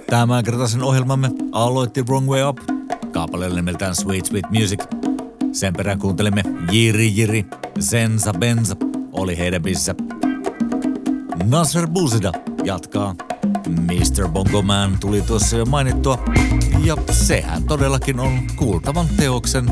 Tämänkertaisen ohjelmamme aloitti Wrong Way Up kaapaleella nimeltään Sweet Sweet Music. Sen perään kuuntelimme Jiri Jiri, Senza Benza oli heidän biisissä. Nasser Bouzida jatkaa. Mr. Bongo Man tuli tuossa jo mainittua. Ja sehän todellakin on kuultavan teoksen